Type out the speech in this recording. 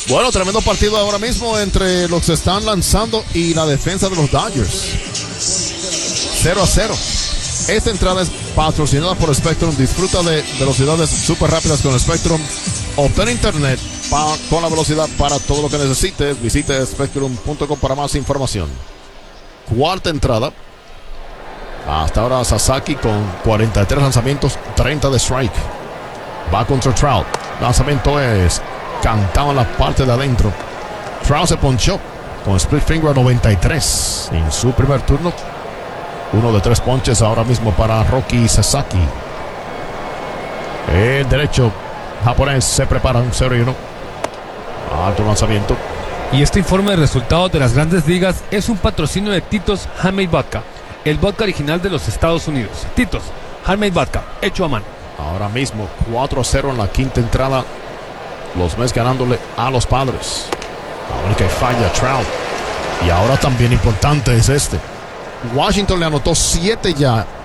Bueno, tremendo partido ahora mismo entre los que están lanzando y la defensa de los Dodgers. 0-0. Esta entrada es patrocinada por Spectrum. Disfruta de velocidades súper rápidas con Spectrum. Obtén internet con la velocidad para todo lo que necesites. Visite spectrum.com para más información. Cuarta entrada. Hasta ahora Sasaki con 43 lanzamientos, 30 de strike. Va contra Trout. Lanzamiento es cantado en la parte de adentro. Trout se ponchó con split finger 93 en su primer turno. 1 de 3 ponches ahora mismo para Roki Sasaki. El derecho japonés se prepara, un 0-1. Alto lanzamiento. Y este informe de resultados de las Grandes Ligas es un patrocinio de Tito's Handmade Vodka, el vodka original de los Estados Unidos. Tito's Handmade Vodka, hecho a mano. Ahora mismo 4-0 en la quinta entrada. Los Mets ganándole a los Padres. Ahora que falla Trout. Y ahora también importante es este. Washington le anotó 7 ya